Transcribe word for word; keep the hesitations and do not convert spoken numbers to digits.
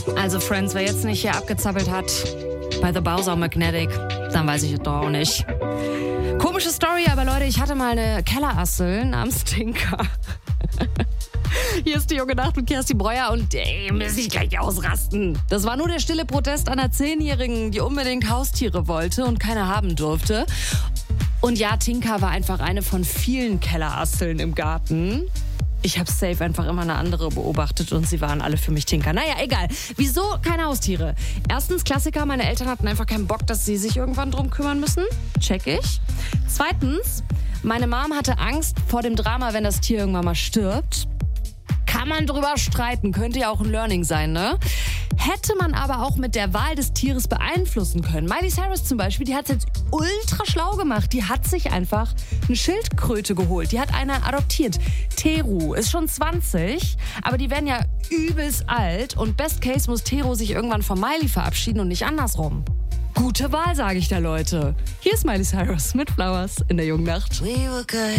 Also Friends, wer jetzt nicht hier abgezappelt hat bei The Bowser Magnetic, dann weiß ich es doch auch nicht. Komische Story, aber Leute, ich hatte mal eine Kellerassel namens Tinker. Hier ist die junge Nacht mit Kerstin Breuer und ey, muss ich gleich ausrasten. Das war nur der stille Protest einer Zehnjährigen, die unbedingt Haustiere wollte und keine haben durfte. Und ja, Tinker war einfach eine von vielen Kellerasseln im Garten. Ich habe safe einfach immer eine andere beobachtet und sie waren alle für mich Tinker. Naja, egal. Wieso keine Haustiere? Erstens, Klassiker, meine Eltern hatten einfach keinen Bock, dass sie sich irgendwann drum kümmern müssen. Check ich. Zweitens, meine Mom hatte Angst vor dem Drama, wenn das Tier irgendwann mal stirbt. Kann man drüber streiten, könnte ja auch ein Learning sein, ne? Hätte man aber auch mit der Wahl des Tieres beeinflussen können. Miley Cyrus zum Beispiel, die hat es jetzt ultra schlau gemacht. Die hat sich einfach eine Schildkröte geholt. Die hat eine adoptiert. Teru ist schon zwanzig, aber die werden ja übelst alt. Und best case muss Teru sich irgendwann von Miley verabschieden und nicht andersrum. Gute Wahl, sage ich da, Leute. Hier ist Miley Cyrus mit Flowers in der jungen Nacht. We were good.